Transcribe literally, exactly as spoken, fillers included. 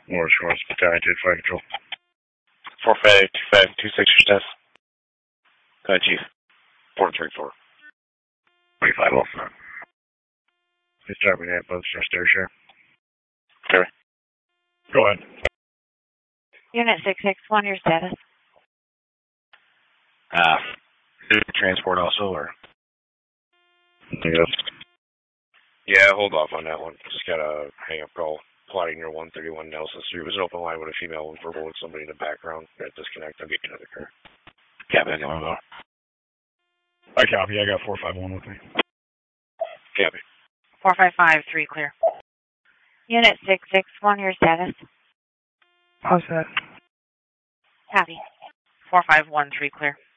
Morris Shores, Battalion two, Fire Control. four five two five two six, your status. Go ahead, Chief. four three four. twenty-five Wolfman. Please start me at both for Sturshire. Clear. Go ahead. Unit six six one, your status. Uh, transport also, or? Yes. Yeah, hold off on that one. Just got a hang-up call. Plotting near one thirty-one Nelson Street. Was an open line with a female and verbal with somebody in the background. Got disconnect. I'll get you another car. Captain, I want to go. I copy. I got four five one with me. Copy. four five five three, clear. Unit six six one, your status. How's that? Copy. four five one three, clear.